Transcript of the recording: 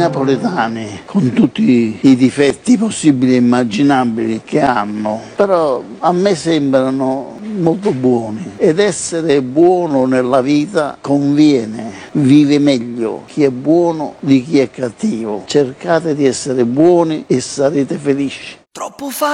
napoletani, con tutti i difetti possibili e immaginabili che hanno, però a me sembrano molto buoni, ed essere buono nella vita conviene, vive meglio chi è buono di chi è cattivo. Cercate di essere buoni e sarete felici. Troppo facile.